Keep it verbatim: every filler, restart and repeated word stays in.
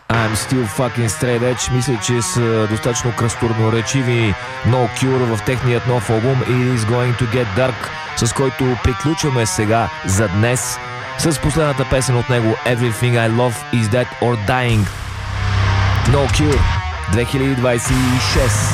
I'm still fucking straight edge. Мисля, че са достатъчно кръстурноречиви No Cure в техният нов албум It is going to get dark, с който приключваме сега за днес с последната песен от него Everything I Love Is Dead or Dying. No Cure две хиляди двадесет и шеста.